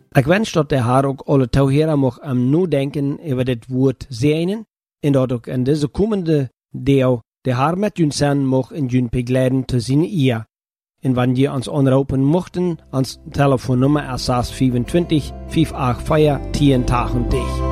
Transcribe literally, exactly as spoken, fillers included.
Ik wens dat de Heer ook alle toehoorders mag aan nu denken over dit woord zegenen, en dat ook in deze komende deel de Heer met jullie zijn mag en jullie begeleiden te zijn eer. En wanneer je ons aanroepen mochten, ons telefoonnummer is zes twee vijf, vijf acht vier, tien tachtig.